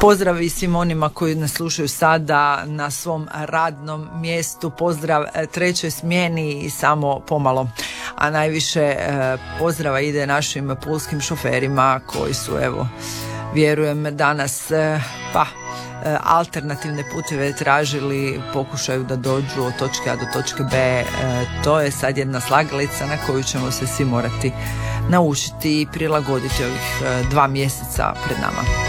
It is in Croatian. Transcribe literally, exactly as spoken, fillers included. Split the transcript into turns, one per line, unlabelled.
Pozdrav i svim onima koji nas slušaju sada na svom radnom mjestu, pozdrav trećoj smjeni i samo pomalo, a najviše pozdrava ide našim pulskim šoferima koji su, evo, vjerujem danas pa alternativne puteve tražili, pokušaju da dođu od točke A do točke B. To je sad jedna slagalica na koju ćemo se svi morati naučiti i prilagoditi ovih dva mjeseca pred nama.